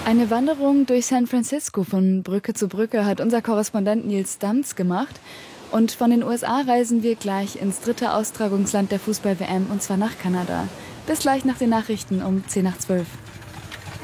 Eine Wanderung durch San Francisco von Brücke zu Brücke hat unser Korrespondent Nils Dams gemacht. Und von den USA reisen wir gleich ins dritte Austragungsland der Fußball-WM, und zwar nach Kanada. Bis gleich nach den Nachrichten um 10 nach 12.